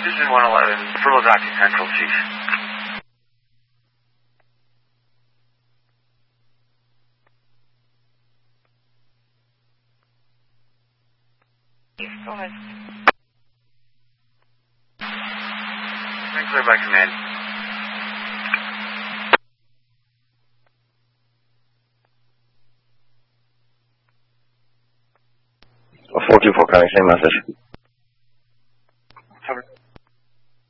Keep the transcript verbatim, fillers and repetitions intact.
Precision one eleven, Furlazaki Central, Chief. Go ahead. Stand clear by command. four two four, coming, same message.